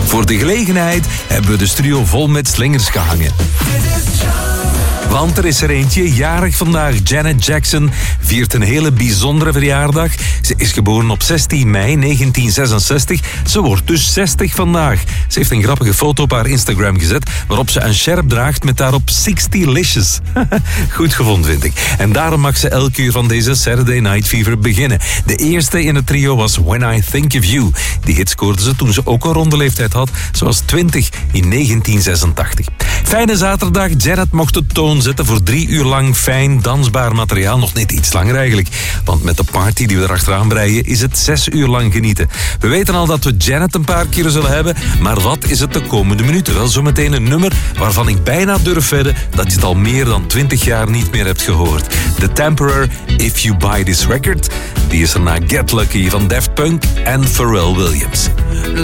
Voor de gelegenheid hebben we de studio vol met slingers gehangen. Want er is er eentje, jarig vandaag. Janet Jackson viert een hele bijzondere verjaardag. Ze is geboren op 16 mei 1966. Ze wordt dus 60 vandaag. Ze heeft een grappige foto op haar Instagram gezet waarop ze een sjerp draagt met daarop 60licious. Goed gevonden, vind ik. En daarom mag ze elk uur van deze Saturday Night Fever beginnen. De eerste in het trio was When I Think of You. Die hit scoorde ze toen ze ook een ronde leeftijd had. Ze was 20 in 1986. Fijne zaterdag. Janet mocht de toon zetten voor 3 uur lang fijn, dansbaar materiaal. Nog net iets langer eigenlijk. Want met de party die we erachteraan breien is het 6 uur lang genieten. We weten al dat we Janet een paar keer zullen hebben. Maar wat is het de komende minuten? Wel, zometeen een nummer waarvan ik bijna durf wedden dat je het al meer dan 20 jaar niet meer hebt gehoord. The Temperor, If You Buy This Record. Die is er na Get Lucky van Daft Punk en Pharrell Williams.